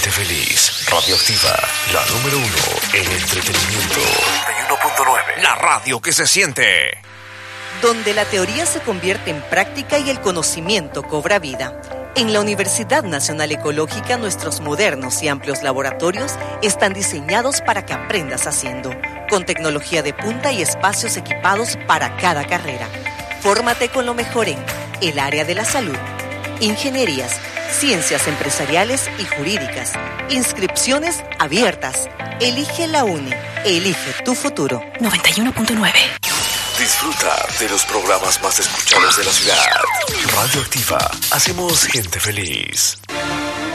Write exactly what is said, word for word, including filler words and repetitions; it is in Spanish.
Feliz, Radioactiva, la número uno en entretenimiento. noventa y uno punto nueve. La radio que se siente. Donde la teoría se convierte en práctica y el conocimiento cobra vida. En la Universidad Nacional Ecológica, nuestros modernos y amplios laboratorios están diseñados para que aprendas haciendo, con tecnología de punta y espacios equipados para cada carrera. Fórmate con lo mejor en el área de la salud, ingenierías, ciencias empresariales y jurídicas. Inscripciones abiertas. Elige la UNE. Elige tu futuro. noventa y uno punto nueve. Disfruta de los programas más escuchados de la ciudad. Radioactiva. Hacemos gente feliz.